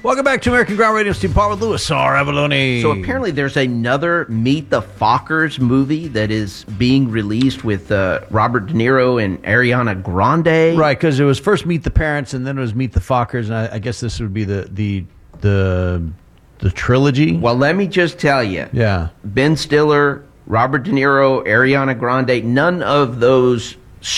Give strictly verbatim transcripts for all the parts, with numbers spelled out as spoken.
Welcome back to American Ground Radio. Steve Paul with Louis R. Avalone. So apparently there's another Meet the Fockers movie that is being released with uh, Robert De Niro and Ariana Grande. Right, because it was first Meet the Parents and then it was Meet the Fockers, and I, I guess this would be the the the the trilogy. Well, let me just tell you. Yeah. Ben Stiller, Robert De Niro, Ariana Grande, none of those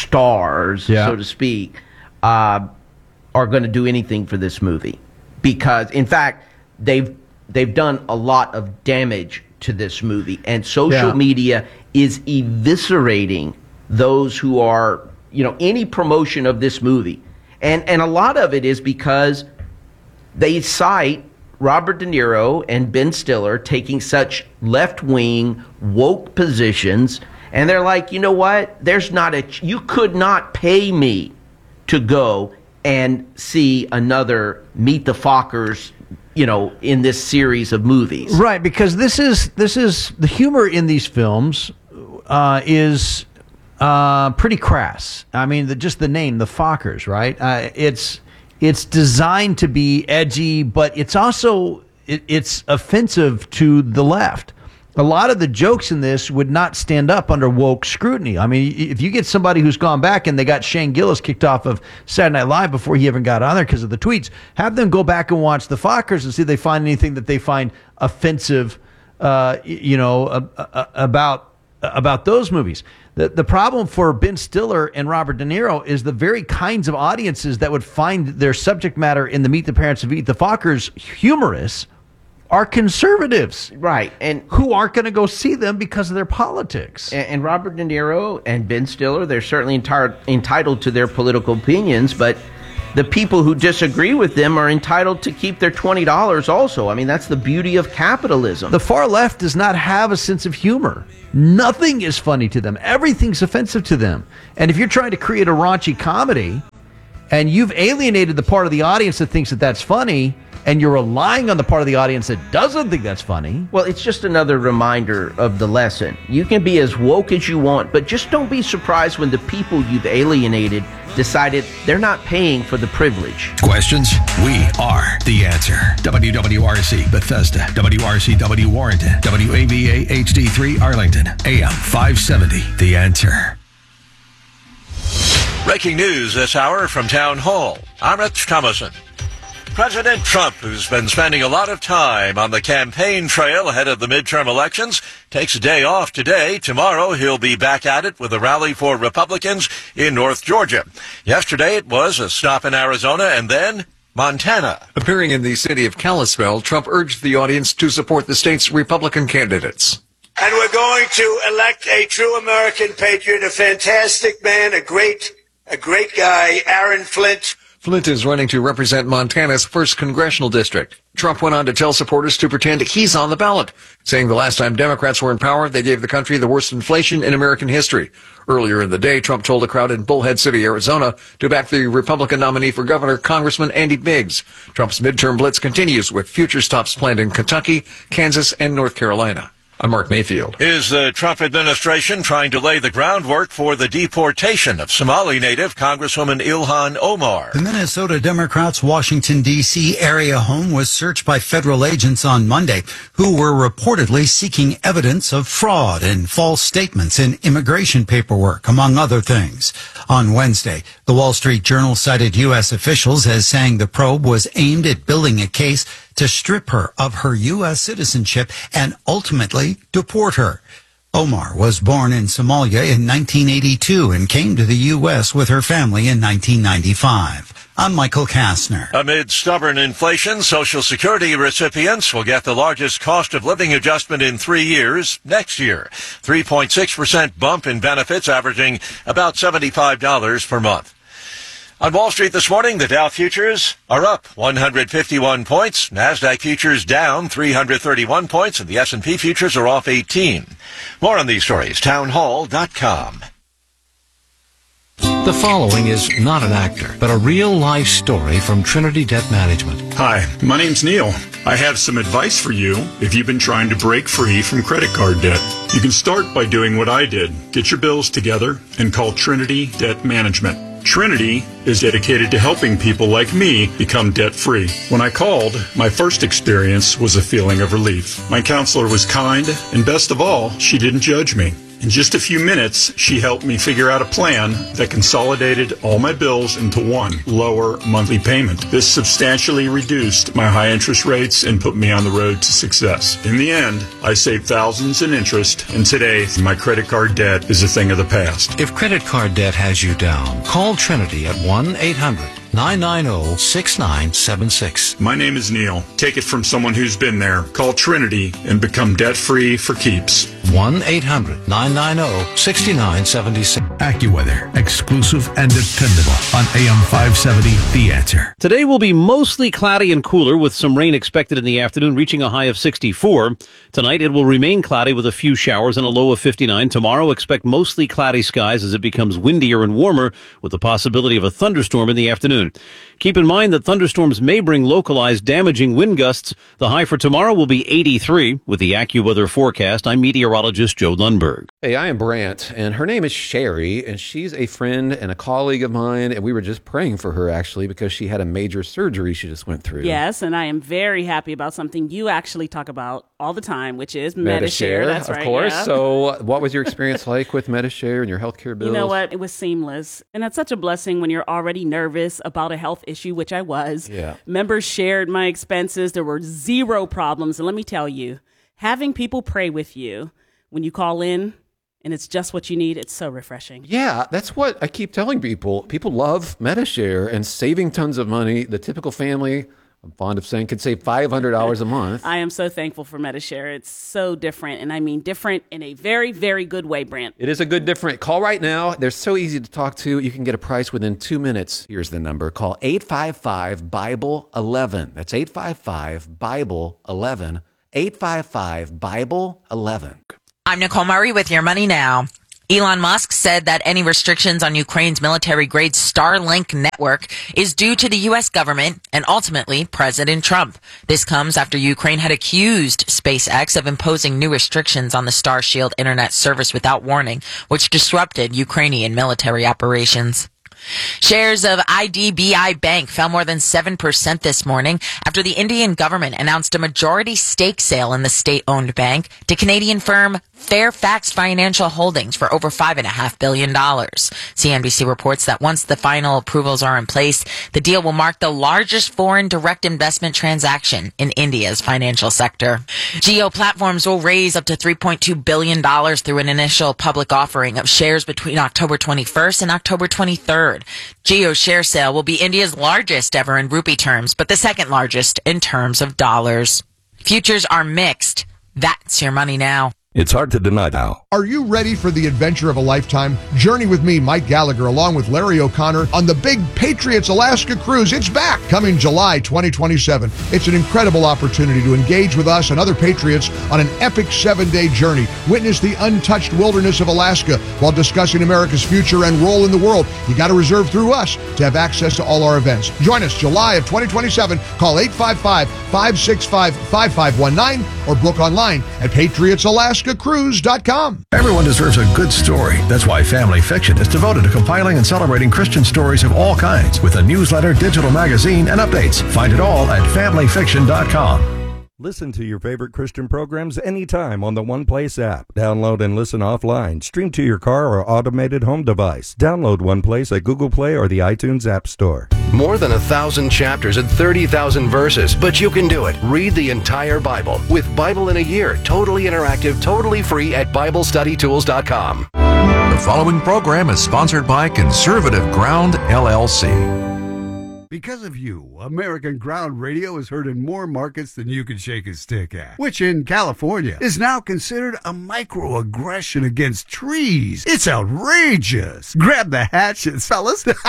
stars, yeah. so to speak, uh, are going to do anything for this movie. Because, in fact, they've they've done a lot of damage to this movie, and social yeah. media is eviscerating those who are, you know, any promotion of this movie, and and a lot of it is because they cite Robert De Niro and Ben Stiller taking such left-wing woke positions, and they're like, you know what? There's not a you could not pay me to go and see another Meet the Fockers, you know, in this series of movies. Right, because this is this is the humor in these films uh, is uh, pretty crass. I mean, the, just the name, the Fockers, right? Uh, it's it's designed to be edgy, but it's also it, it's offensive to the left. A lot of the jokes in this would not stand up under woke scrutiny. I mean, if you get somebody who's gone back and they got Shane Gillis kicked off of Saturday Night Live before he even got on there because of the tweets, have them go back and watch the Fockers and see if they find anything that they find offensive, uh, you know, uh, uh, about uh, about those movies. The, the problem for Ben Stiller and Robert De Niro is the very kinds of audiences that would find their subject matter in the Meet the Parents and Meet the Fockers humorous are conservatives, right, and who aren't going to go see them because of their politics. And, and Robert De Niro and Ben Stiller, they're certainly entire, entitled to their political opinions, but the people who disagree with them are entitled to keep their twenty dollars also. I mean, that's the beauty of capitalism. The far left does not have a sense of humor. Nothing is funny to them. Everything's offensive to them. And if you're trying to create a raunchy comedy and you've alienated the part of the audience that thinks that that's funny, and you're relying on the part of the audience that doesn't think that's funny. Well, it's just another reminder of the lesson. You can be as woke as you want, but just don't be surprised when the people you've alienated decided they're not paying for the privilege. Questions? We are the answer. W W R C Bethesda, W R C W Warrenton, W A V A H D three Arlington, A M five seventy. The Answer. Breaking news this hour from Town Hall. I'm Rich Thomason. President Trump, who's been spending a lot of time on the campaign trail ahead of the midterm elections, takes a day off today. Tomorrow, he'll be back at it with a rally for Republicans in North Georgia. Yesterday, it was a stop in Arizona and then Montana. Appearing in the city of Kalispell, Trump urged the audience to support the state's Republican candidates. And we're going to elect a true American patriot, a fantastic man, a great, a great guy, Aaron Flint. Flint is running to represent Montana's first congressional district. Trump went on to tell supporters to pretend he's on the ballot, saying the last time Democrats were in power, they gave the country the worst inflation in American history. Earlier in the day, Trump told a crowd in Bullhead City, Arizona, to back the Republican nominee for governor, Congressman Andy Biggs. Trump's midterm blitz continues with future stops planned in Kentucky, Kansas, and North Carolina. I'm Mark Mayfield. Is the Trump administration trying to lay the groundwork for the deportation of Somali native Congresswoman Ilhan Omar? The Minnesota Democrats' Washington, D C area home was searched by federal agents on Monday who were reportedly seeking evidence of fraud and false statements in immigration paperwork, among other things. On Wednesday, the Wall Street Journal cited U S officials as saying the probe was aimed at building a case to strip her of her U S citizenship and ultimately deport her. Omar was born in Somalia in nineteen eighty-two and came to the U S with her family in nineteen ninety-five. I'm Michael Kastner. Amid stubborn inflation, Social Security recipients will get the largest cost of living adjustment in three years next year. three point six percent bump in benefits, averaging about seventy-five dollars per month. On Wall Street this morning, the Dow futures are up one hundred fifty-one points, NASDAQ futures down three hundred thirty-one points, and the S and P futures are off eighteen. More on these stories, townhall dot com. The following is not an actor, but a real-life story from Trinity Debt Management. Hi, my name's Neil. I have some advice for you if you've been trying to break free from credit card debt. You can start by doing what I did. Get your bills together and call Trinity Debt Management. Trinity is dedicated to helping people like me become debt-free. When I called, my first experience was a feeling of relief. My counselor was kind, and best of all, she didn't judge me. In just a few minutes, she helped me figure out a plan that consolidated all my bills into one lower monthly payment. This substantially reduced my high interest rates and put me on the road to success. In the end, I saved thousands in interest, and today, my credit card debt is a thing of the past. If credit card debt has you down, call Trinity at one eight hundred nine nine zero six nine seven six. My name is Neil. Take it from someone who's been there. Call Trinity and become debt-free for keeps. one eight hundred nine nine zero six nine seven six. AccuWeather, exclusive and dependable on A M five seventy, The Answer. Today will be mostly cloudy and cooler with some rain expected in the afternoon, reaching a high of sixty-four. Tonight it will remain cloudy with a few showers and a low of fifty-nine. Tomorrow expect mostly cloudy skies as it becomes windier and warmer with the possibility of a thunderstorm in the afternoon. Keep in mind that thunderstorms may bring localized damaging wind gusts. The high for tomorrow will be eighty-three. With the AccuWeather forecast, I'm meteorologist Joe Lundberg. Hey, I am Brant, and her name is Sherry, and she's a friend and a colleague of mine, and we were just praying for her, actually, because she had a major surgery she just went through. Yes, and I am very happy about something you actually talk about all the time, which is Medi-Share. Medi-Share, That's of right, course. yeah. So what was your experience like with Medi-Share and your healthcare bills? You know what? It was seamless. And that's such a blessing when you're already nervous about a health issue, which I was. Yeah. Members shared my expenses. There were zero problems. And let me tell you, having people pray with you when you call in and it's just what you need, it's so refreshing. Yeah, that's what I keep telling people. People love Medi-Share and saving tons of money. The typical family, I'm fond of saying, could save five hundred dollars a month. I am so thankful for Medi-Share. It's so different, and I mean different in a very, very good way, Brant. It is a good different. Call right now. They're so easy to talk to. You can get a price within two minutes. Here's the number. Call eight five five Bible eleven. That's eight five five Bible eleven. eight five five Bible eleven. I'm Nicole Murray with Your Money Now. Elon Musk said that any restrictions on Ukraine's military-grade Starlink network is due to the U S government and ultimately President Trump. This comes after Ukraine had accused SpaceX of imposing new restrictions on the Starshield internet service without warning, which disrupted Ukrainian military operations. Shares of I D B I Bank fell more than seven percent this morning after the Indian government announced a majority stake sale in the state-owned bank to Canadian firm Fairfax Financial Holdings for over five point five billion dollars. C N B C reports that once the final approvals are in place, the deal will mark the largest foreign direct investment transaction in India's financial sector. Jio Platforms will raise up to three point two billion dollars through an initial public offering of shares between October twenty-first and October twenty-third. Jio's share sale will be India's largest ever in rupee terms, but the second largest in terms of dollars. Futures are mixed. That's Your Money Now. It's hard to deny now. Are you ready for the adventure of a lifetime? Journey with me, Mike Gallagher, along with Larry O'Connor on the big Patriots Alaska Cruise. It's back, coming July twenty twenty-seven. It's an incredible opportunity to engage with us and other Patriots on an epic seven-day journey. Witness the untouched wilderness of Alaska while discussing America's future and role in the world. You got to reserve through us to have access to all our events. Join us July of twenty twenty-seven. Call eight five five, five six five, five five one nine or book online at patriots alaska cruise dot com. Everyone deserves a good story. That's why Family Fiction is devoted to compiling and celebrating Christian stories of all kinds with a newsletter, digital magazine, and updates. Find it all at family fiction dot com. Listen to your favorite Christian programs anytime on the One Place app. Download and listen offline. Stream to your car or automated home device. Download One Place at Google Play or the iTunes App Store. More than a thousand chapters and thirty thousand verses, but you can do it. Read the entire Bible with Bible in a Year. Totally interactive, totally free at bible study tools dot com. The following program is sponsored by Conservative Ground, L L C. Because of you, American Ground Radio is heard in more markets than you can shake a stick at, which in California is now considered a microaggression against trees. It's outrageous. Grab the hatchets, fellas. We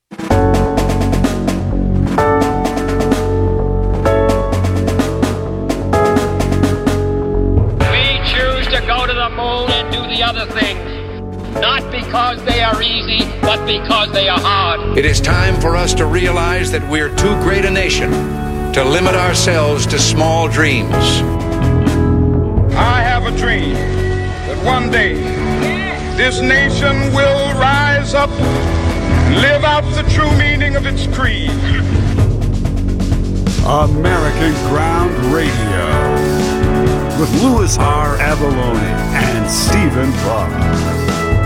choose to go to the moon and do the other things. Not because they are easy, but because they are hard. It is time for us to realize that we're too great a nation to limit ourselves to small dreams. I have a dream that one day this nation will rise up live out the true meaning of its creed. American Ground Radio with Louis R. Avalone and Stephen Parr.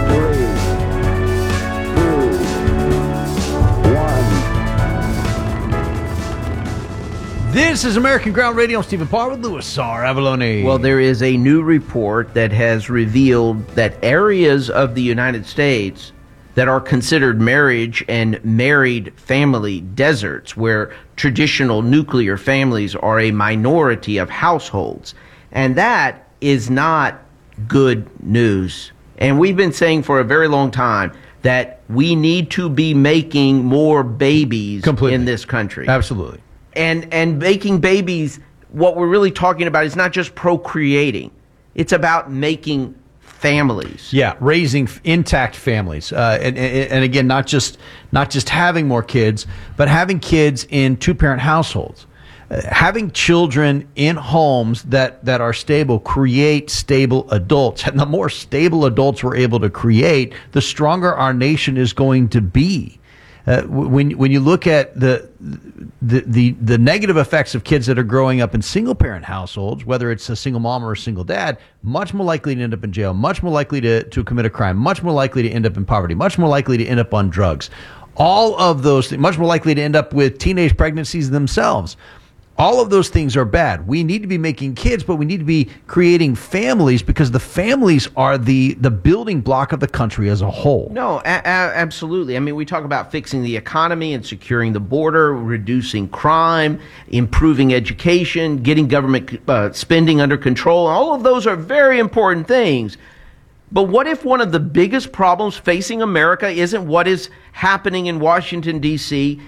This is American Ground Radio. I'm Stephen Parr with Louis R. Avalone. Well, there is a new report that has revealed that areas of the United States that are considered marriage and married family deserts, where traditional nuclear families are a minority of households. And that is not good news. And we've been saying for a very long time that we need to be making more babies Completely. in this country. Absolutely. And and making babies, what we're really talking about is not just procreating. It's about making families. Yeah, raising f- intact families. Uh, and, and, and again, not just not just having more kids, but having kids in two-parent households. Uh, having children in homes that, that are stable create stable adults. And the more stable adults we're able to create, the stronger our nation is going to be. Uh, when when you look at the, the the the negative effects of kids that are growing up in single parent households, whether it's a single mom or a single dad, much more likely to end up in jail, much more likely to, to commit a crime, much more likely to end up in poverty, much more likely to end up on drugs. All of those things, much more likely to end up with teenage pregnancies themselves. All of those things are bad. We need to be making kids, but we need to be creating families, because the families are the, the building block of the country as a whole. No, a- a- absolutely. I mean, we talk about fixing the economy and securing the border, reducing crime, improving education, getting government uh, spending under control. All of those are very important things. But what if one of the biggest problems facing America isn't what is happening in Washington, D C,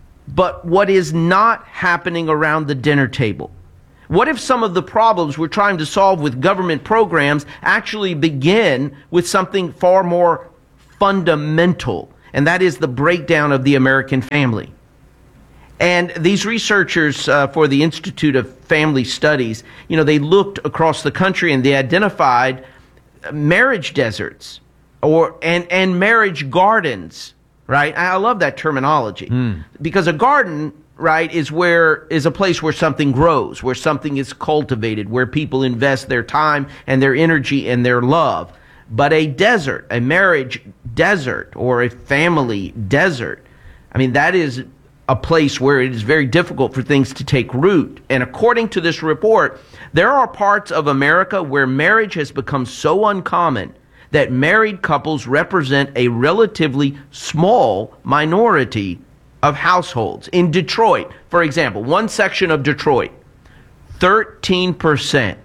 but what is not happening around the dinner table? What if some of the problems we're trying to solve with government programs actually begin with something far more fundamental, and that is the breakdown of the American family? And these researchers uh, for the Institute of Family Studies, you know, they looked across the country and they identified marriage deserts or and, and marriage gardens. Right? I love that terminology mm. because a garden, right, is where is a place where something grows, where something is cultivated, where people invest their time and their energy and their love. But a desert, a marriage desert or a family desert, I mean, that is a place where it is very difficult for things to take root. And according to this report, there are parts of America where marriage has become so uncommon that married couples represent a relatively small minority of households. In Detroit, for example, one section of Detroit, thirteen percent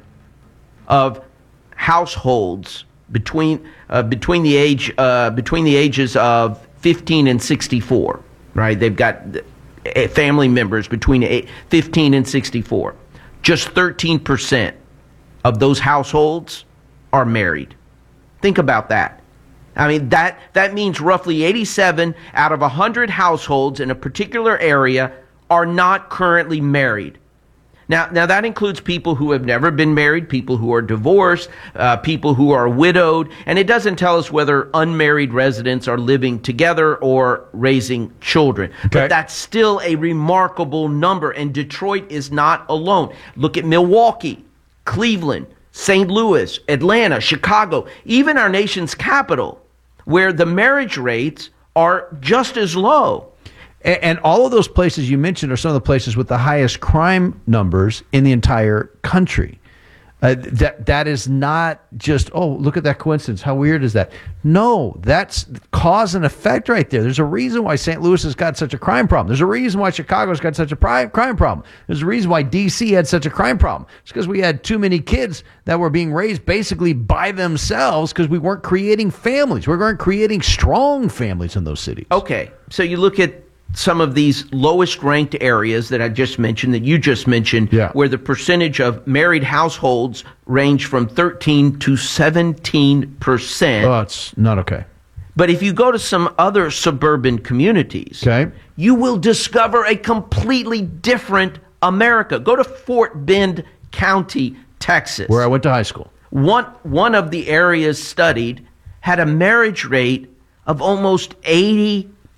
of households between uh, between the age uh, between the ages of fifteen and sixty-four, right? They've got family members between fifteen and sixty-four. Just thirteen percent of those households are married. Think about that. I mean, that, that means roughly eighty-seven out of one hundred households in a particular area are not currently married. Now, now that includes people who have never been married, people who are divorced, uh, people who are widowed, and it doesn't tell us whether unmarried residents are living together or raising children. Okay. But that's still a remarkable number, and Detroit is not alone. Look at Milwaukee, Cleveland, Saint Louis, Atlanta, Chicago, even our nation's capital, where the marriage rates are just as low. And, and all of those places you mentioned are some of the places with the highest crime numbers in the entire country. Uh, that that is not just, oh, look at that coincidence. How weird is that? No, that's cause and effect right there. There's a reason why Saint Louis has got such a crime problem. There's a reason why Chicago's got such a crime problem. There's a reason why D C had such a crime problem. It's because we had too many kids that were being raised basically by themselves because we weren't creating families. We weren't creating strong families in those cities. Okay, so you look at some of these lowest ranked areas that I just mentioned, that you just mentioned, yeah. where the percentage of married households range from thirteen to seventeen percent. Oh, it's not okay. But if you go to some other suburban communities, okay. you will discover a completely different America. Go to Fort Bend County, Texas, where I went to high school. One, one of the areas studied had a marriage rate of almost eighty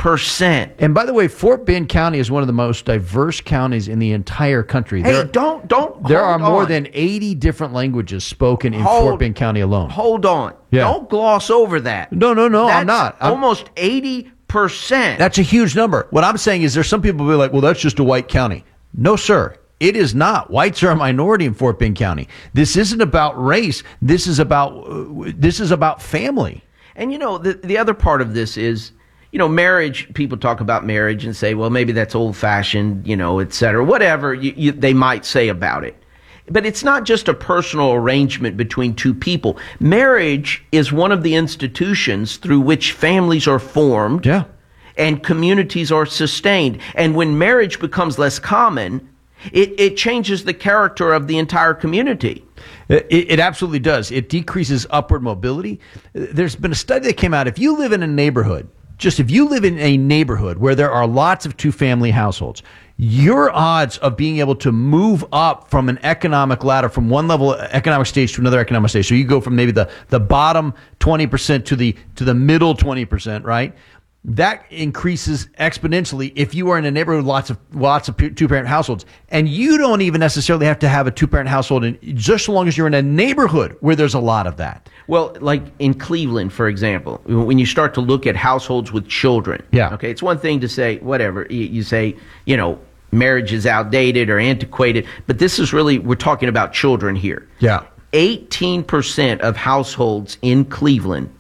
percent. And by the way, Fort Bend County is one of the most diverse counties in the entire country. Hey, there, don't, don't, There are hold more on. than eighty different languages spoken in Hold- Fort Bend County alone. Hold on. Yeah. Don't gloss over that. No, no, no, I'm That's not. I'm- almost eighty percent. That's a huge number. What I'm saying is there's some people who be like, well, that's just a white county. No, sir. It is not. Whites are a minority in Fort Bend County. This isn't about race. This is about uh, this is about family. And you know, the the other part of this is, you know, marriage. People talk about marriage and say, well, maybe that's old fashioned, you know, et cetera. Whatever you, you, they might say about it. But it's not just a personal arrangement between two people. Marriage is one of the institutions through which families are formed. Yeah. And communities are sustained. And when marriage becomes less common, it, it changes the character of the entire community. It, it absolutely does. It decreases upward mobility. There's been a study that came out. If you live in a neighborhood, just if you live in a neighborhood where there are lots of two-family households, your odds of being able to move up from an economic ladder, from one level economic stage to another economic stage, so you go from maybe the, the bottom twenty percent to the to the middle twenty percent, right? That increases exponentially if you are in a neighborhood with lots of lots of two-parent households. And you don't even necessarily have to have a two-parent household, in, just so long as you're in a neighborhood where there's a lot of that. Well, like in Cleveland, for example, when you start to look at households with children, yeah. okay, it's one thing to say, whatever, you, you say, you know, marriage is outdated or antiquated, but this is really, we're talking about children here. Yeah. eighteen percent of households in Cleveland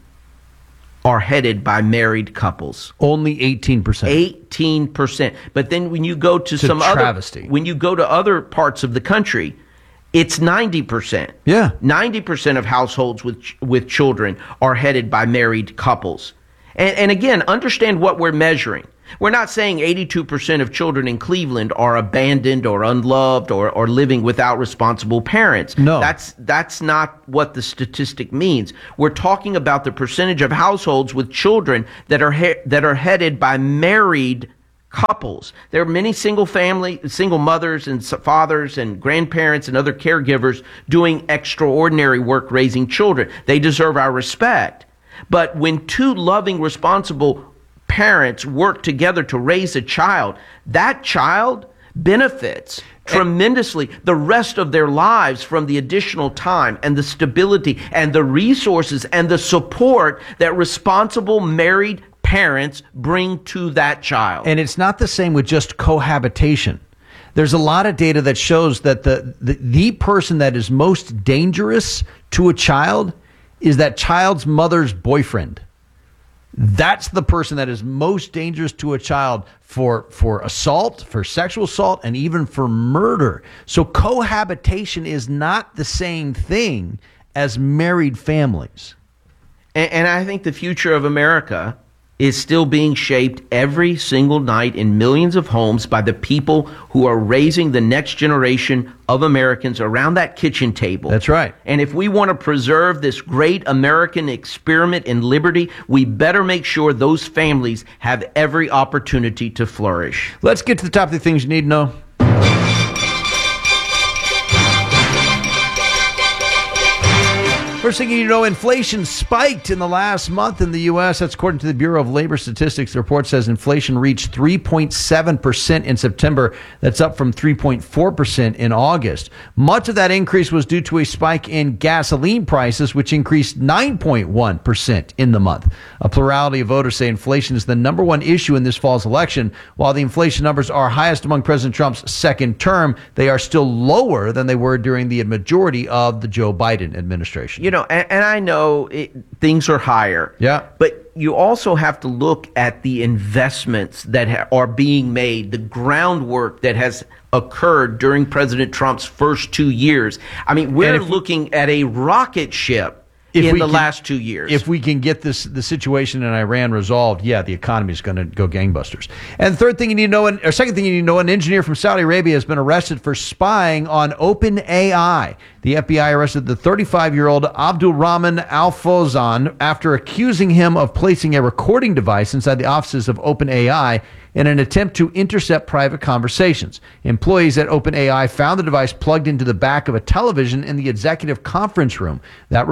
are headed by married couples. Only eighteen percent. eighteen percent. But then when you go to It's a some travesty. other, when you go to other parts of the country, it's ninety percent. Yeah. ninety percent of households with with children are headed by married couples. And, and again, understand what we're measuring. We're not saying eighty-two percent of children in Cleveland are abandoned or unloved or, or living without responsible parents. No. That's, that's not what the statistic means. We're talking about the percentage of households with children that are he- that are headed by married couples. There are many single family, single mothers and fathers and grandparents and other caregivers doing extraordinary work raising children. They deserve our respect. But when two loving, responsible parents work together to raise a child, that child benefits tremendously the rest of their lives from the additional time and the stability and the resources and the support that responsible married parents bring to that child. And it's not the same with just cohabitation. There's a lot of data that shows that the, the, the person that is most dangerous to a child is that child's mother's boyfriend. That's the person that is most dangerous to a child for, for assault, for sexual assault, and even for murder. So cohabitation is not the same thing as married families. And, and I think the future of America is still being shaped every single night in millions of homes by the people who are raising the next generation of Americans around that kitchen table. That's right. And if we want to preserve this great American experiment in liberty, we better make sure those families have every opportunity to flourish. Let's get to the top of the things you need to know. First thing you know, inflation spiked in the last month in the U S. That's according to the Bureau of Labor Statistics. The report says inflation reached three point seven percent in September. That's up from three point four percent in August. Much of that increase was due to a spike in gasoline prices, which increased nine point one percent in the month. A plurality of voters say inflation is the number one issue in this fall's election. While the inflation numbers are highest among President Trump's second term, they are still lower than they were during the majority of the Joe Biden administration. You know, and, and I know it, things are higher. Yeah. But you also have to look at the investments that ha- are being made, the groundwork that has occurred during President Trump's first two years. I mean, we're if- looking at a rocket ship If in we the can- last two years. If we can get this the situation in Iran resolved, yeah, the economy is going to go gangbusters. And the third thing you need to know, or second thing you need to know, an engineer from Saudi Arabia has been arrested for spying on OpenAI. The F B I arrested the thirty-five-year-old Abdul Rahman Al Fawzan after accusing him of placing a recording device inside the offices of OpenAI in an attempt to intercept private conversations. Employees at OpenAI found the device plugged into the back of a television in the executive conference room. That room was used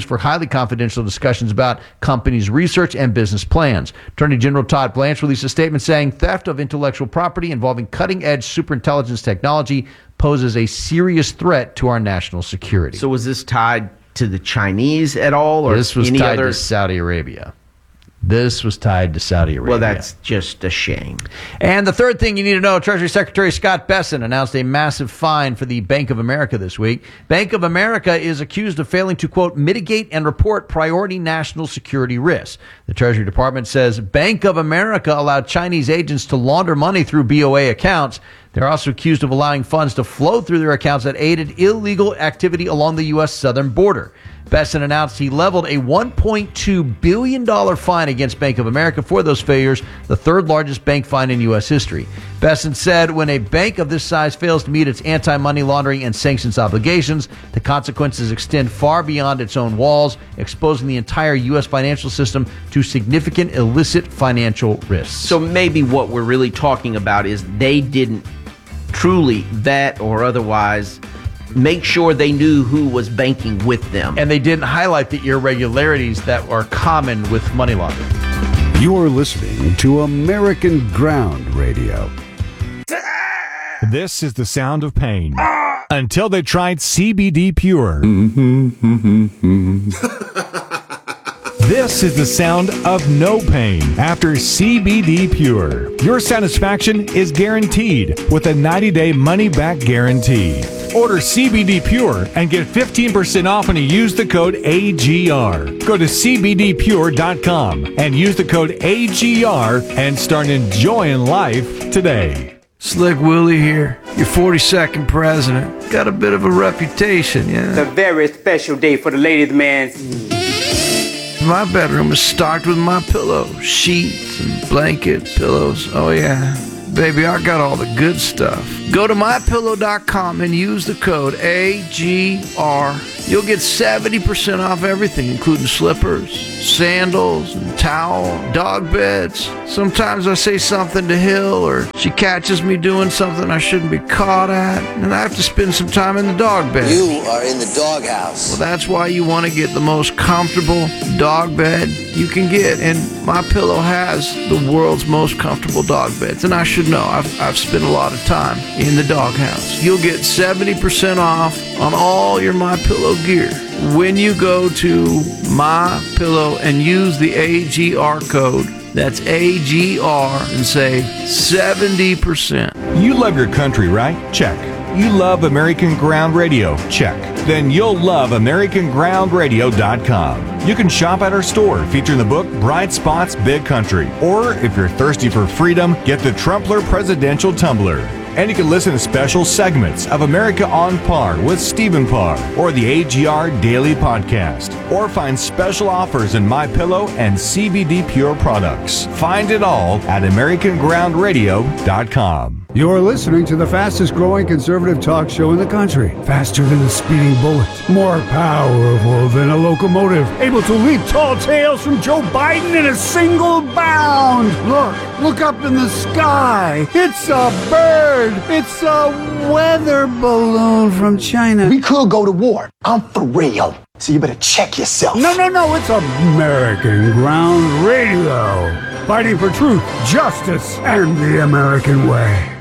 used for highly confidential discussions about companies' research and business plans. Attorney General Todd Blanche released a statement saying theft of intellectual property involving cutting-edge superintelligence technology poses a serious threat to our national security. So was this tied to the Chinese at all, or this was any tied other? to Saudi Arabia. This was tied to Saudi Arabia. Well, that's just a shame. And the third thing you need to know, Treasury Secretary Scott Bessent announced a massive fine for the Bank of America this week. Bank of America is accused of failing to, quote, mitigate and report priority national security risks. The Treasury Department says Bank of America allowed Chinese agents to launder money through B O A accounts. They're also accused of allowing funds to flow through their accounts that aided illegal activity along the U S southern border. Bessent announced he leveled a one point two billion dollars fine against Bank of America for those failures, the third largest bank fine in U S history. Bessent said when a bank of this size fails to meet its anti-money laundering and sanctions obligations, the consequences extend far beyond its own walls, exposing the entire U S financial system to significant illicit financial risks. So maybe what we're really talking about is they didn't truly vet or otherwise make sure they knew who was banking with them. And they didn't highlight the irregularities that are common with money laundering. You're listening to American Ground Radio. This is the sound of pain. Until they tried C B D Pure. This is the sound of no pain after C B D Pure. Your satisfaction is guaranteed with a ninety-day money-back guarantee. Order C B D Pure and get fifteen percent off when you use the code A G R. Go to C B D pure dot com and use the code A G R and start enjoying life today. Slick Willie here, your forty-second president. Got a bit of a reputation, yeah? It's a very special day for the ladies' man. My bedroom is stocked with my pillows, sheets and blankets, pillows. Oh yeah, baby, I got all the good stuff. Go to my pillow dot com and use the code A G R. You'll get seventy percent off everything, including slippers, sandals, and towel, dog beds. Sometimes I say something to Hill, or she catches me doing something I shouldn't be caught at, and I have to spend some time in the dog bed. You are in the doghouse. Well, that's why you want to get the most comfortable dog bed you can get, and MyPillow has the world's most comfortable dog beds, and I should know. I've, I've spent a lot of time in the doghouse. You'll get seventy percent off on all your MyPillow gear when you go to MyPillow and use the A G R code. That's A G R and say seventy percent. You love your country, right? Check. You love American Ground Radio? Check. Then you'll love American Ground Radio dot com. You can shop at our store featuring the book Bright Spots, Big Country. Or if you're thirsty for freedom, get the Trumpler Presidential Tumbler. And you can listen to special segments of America on Par with Stephen Parr or the A G R Daily Podcast. Or find special offers in MyPillow and C B D Pure products. Find it all at American Ground Radio dot com. You're listening to the fastest growing conservative talk show in the country. Faster than a speeding bullet. More powerful than a locomotive. Able to leap tall tales from Joe Biden in a single bound. Look, look up in the sky. It's a bird. It's a weather balloon from China. We could go to war. I'm for real. So you better check yourself. No, no, no. It's American Ground Radio. Fighting for truth, justice, and the American way.